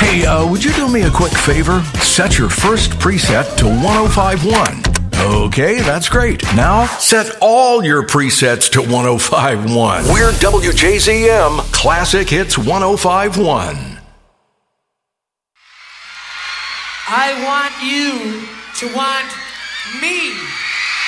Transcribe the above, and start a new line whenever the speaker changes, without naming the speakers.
Hey, would you do me a quick favor? Set your first preset to 1051. Okay, that's great. Now, set all your presets to 1051. We're WJZM Classic Hits 1051.
I want you to want me.